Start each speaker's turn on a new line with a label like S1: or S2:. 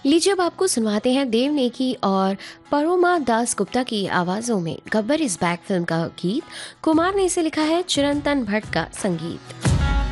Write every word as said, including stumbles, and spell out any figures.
S1: लीजिए अब आपको सुनवाते हैं देव नेगी और परोमा दास गुप्ता की आवाज़ों में गब्बर इज बैक फिल्म का गीत। कुमार ने इसे लिखा है, चिरंतन भट्ट का संगीत।